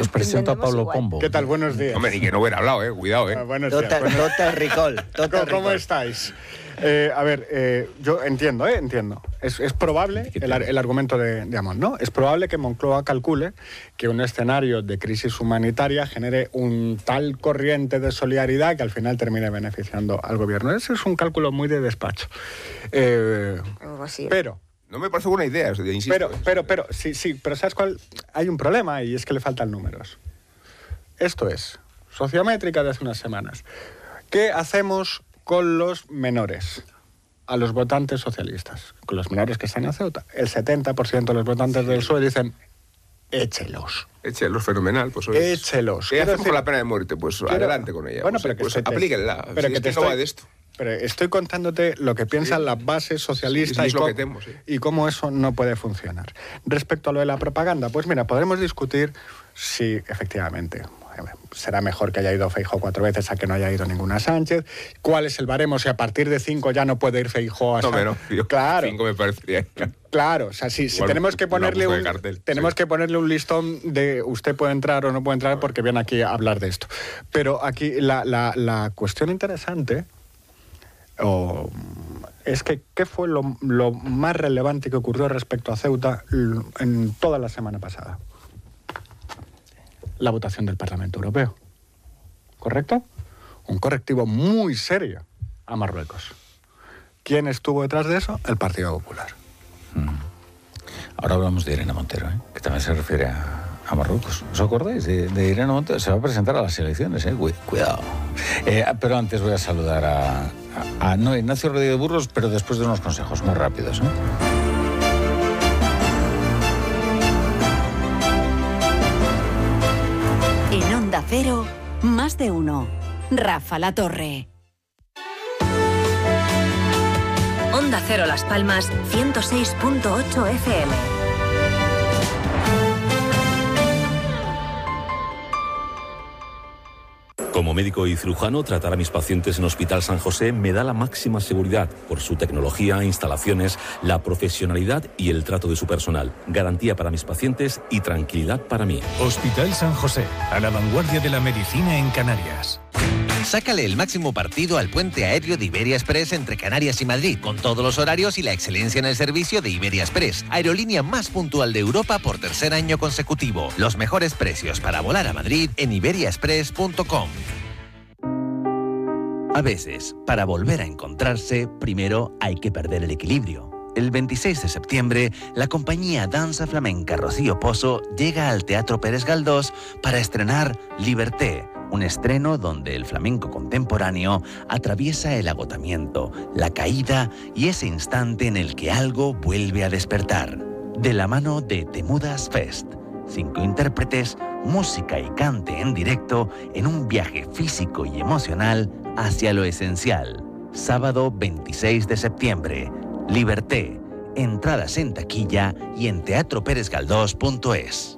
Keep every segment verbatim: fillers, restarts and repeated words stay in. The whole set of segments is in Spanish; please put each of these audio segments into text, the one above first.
Os presento a Pablo igual. Pombo. ¿Qué tal? Buenos días. Hombre, ni que no hubiera hablado, eh. Cuidado, eh. Ah, buenos Total, días. Buenos- total recall. Total ¿Cómo, cómo recall. estáis? Eh, a ver, eh, yo entiendo, eh, entiendo. Es, es probable, el, ar- el argumento de, de Amón, ¿no? Es probable que Moncloa calcule que un escenario de crisis humanitaria genere un tal corriente de solidaridad que al final termine beneficiando al gobierno. Ese es un cálculo muy de despacho. Eh, Algo así. pero... No me parece buena idea, eso, insisto. Pero, pero, pero, sí, sí, pero ¿sabes cuál? Hay un problema y es que le faltan números. Esto es, sociométrica de hace unas semanas. ¿Qué hacemos con los menores? A los votantes socialistas, con los menores que están en Ceuta. El setenta por ciento de los votantes del P S O E dicen, échelos. Échelos, fenomenal. Pues, oye, Échelos. ¿qué Quiero hacemos decir- con la pena de muerte? Pues quiero- adelante con ella. Bueno, pues, pero que pues estoy- aplíquenla. pero Si que es te que no va estoy- de esto. Pero estoy contándote lo que piensa Sí. la base socialista Sí, sí, y, es lo cómo, que temo, sí. y cómo eso no puede funcionar. Respecto a lo de la propaganda, pues mira, podremos discutir si efectivamente será mejor que haya ido Feijóo cuatro veces a que no haya ido ninguna Sánchez. ¿Cuál es el baremo? Si a partir de cinco ya no puede ir Feijóo a No, Sánchez. menos. Yo, Claro. Cinco me parecería. Claro, o sea, si, si Igual tenemos que una ponerle bufa de un cartel, tenemos sí. que ponerle un listón de usted puede entrar o no puede entrar porque viene aquí a hablar de esto. Pero aquí la, la, la cuestión interesante o, es que qué fue lo, lo más relevante que ocurrió respecto a Ceuta l- en toda la semana pasada. La votación del Parlamento Europeo. ¿Correcto? Un correctivo muy serio a Marruecos. ¿Quién estuvo detrás de eso? El Partido Popular. Ahora hablamos de Irene Montero, ¿eh? Que también se refiere a, a Marruecos. ¿Os acordáis de, de Irene Montero? Se va a presentar a las elecciones, ¿eh? Cu- Cuidado. Eh, pero antes voy a saludar a, a, a no, Ignacio Rodríguez Burgos, pero después de unos consejos muy rápidos, ¿eh? En Onda Cero, más de uno. Rafa La Torre. Onda Cero Las Palmas, ciento seis punto ocho F M. Como médico y cirujano, tratar a mis pacientes en Hospital San José me da la máxima seguridad por su tecnología, instalaciones, la profesionalidad y el trato de su personal. Garantía para mis pacientes y tranquilidad para mí. Hospital San José, a la vanguardia de la medicina en Canarias. Sácale el máximo partido al puente aéreo de Iberia Express entre Canarias y Madrid, con todos los horarios y la excelencia en el servicio de Iberia Express, aerolínea más puntual de Europa por tercer año consecutivo. Los mejores precios para volar a Madrid en iberia express punto com. A veces, para volver a encontrarse, primero hay que perder el equilibrio. El veintiséis de septiembre, la compañía Danza Flamenca Rocío Pozo llega al Teatro Pérez Galdós para estrenar Liberté, un estreno donde el flamenco contemporáneo atraviesa el agotamiento, la caída y ese instante en el que algo vuelve a despertar. De la mano de Temudas Fest. Cinco intérpretes, música y cante en directo en un viaje físico y emocional hacia lo esencial. Sábado veintiséis de septiembre. Liberté. Entradas en taquilla y en teatro pérez galdós punto es.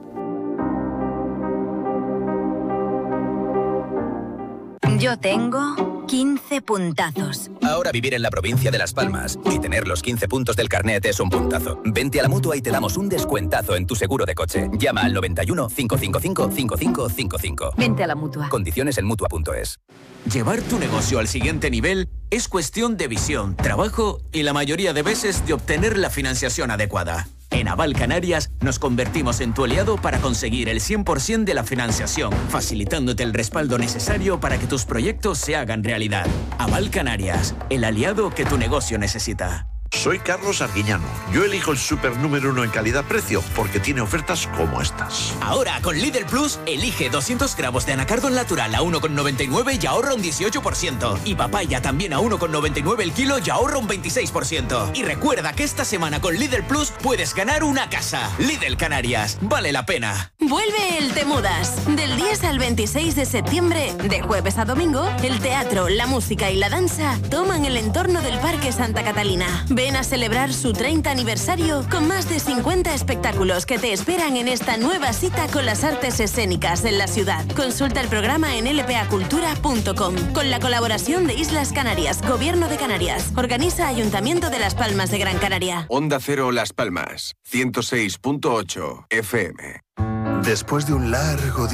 Yo tengo quince puntazos. Ahora vivir en la provincia de Las Palmas y tener los quince puntos del carnet es un puntazo. Vente a la Mutua y te damos un descuentazo en tu seguro de coche. Llama al noventa y uno, cinco cinco cinco, cinco cinco cinco cinco. Vente a la Mutua. Condiciones en Mutua punto es. Llevar tu negocio al siguiente nivel es cuestión de visión, trabajo y la mayoría de veces de obtener la financiación adecuada. En Aval Canarias nos convertimos en tu aliado para conseguir el cien por ciento de la financiación, facilitándote el respaldo necesario para que tus proyectos se hagan realidad. Aval Canarias, el aliado que tu negocio necesita. Soy Carlos Arguiñano. Yo elijo el super número uno en calidad-precio porque tiene ofertas como estas. Ahora, con Lidl Plus, elige doscientos gramos de anacardo natural a uno con noventa y nueve y ahorra un dieciocho por ciento. Y papaya también a uno con noventa y nueve el kilo y ahorra un veintiséis por ciento. Y recuerda que esta semana con Lidl Plus puedes ganar una casa. Lidl Canarias, vale la pena. Vuelve el Temudas. Del diez al veintiséis de septiembre, de jueves a domingo, el teatro, la música y la danza toman el entorno del Parque Santa Catalina. Ven a celebrar su treinta aniversario con más de cincuenta espectáculos que te esperan en esta nueva cita con las artes escénicas en la ciudad. Consulta el programa en l p a cultura punto com con la colaboración de Islas Canarias, Gobierno de Canarias. Organiza Ayuntamiento de Las Palmas de Gran Canaria. Onda Cero Las Palmas, ciento seis punto ocho F M. Después de un largo día